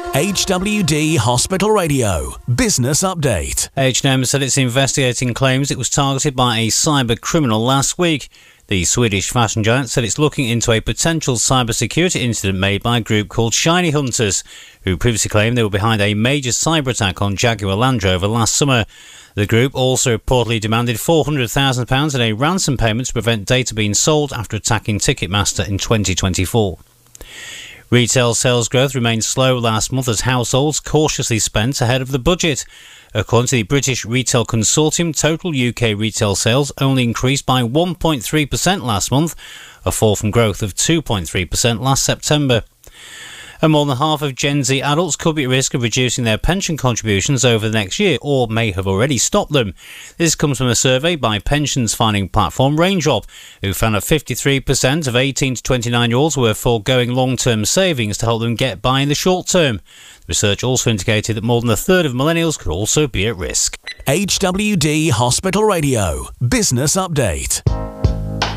HWD Hospital Radio Business Update. H&M said it's investigating claims it was targeted by a cyber criminal last week. The Swedish fashion giant said it's looking into a potential cybersecurity incident made by a group called Shiny Hunters, who previously claimed they were behind a major cyber attack on Jaguar Land Rover last summer. The group also reportedly demanded £400,000 in a ransom payment to prevent data being sold after attacking Ticketmaster in 2024. Retail sales growth remained slow last month as households cautiously spent ahead of the budget. According to the British Retail Consortium, total UK retail sales only increased by 1.3% last month, a fall from growth of 2.3% last September. And more than half of Gen Z adults could be at risk of reducing their pension contributions over the next year, or may have already stopped them. This comes from a survey by pensions finding platform Raindrop, who found that 53% of 18 to 29-year-olds were foregoing long-term savings to help them get by in the short term. The research also indicated that more than a third of millennials could also be at risk. HWD Hospital Radio Business Update.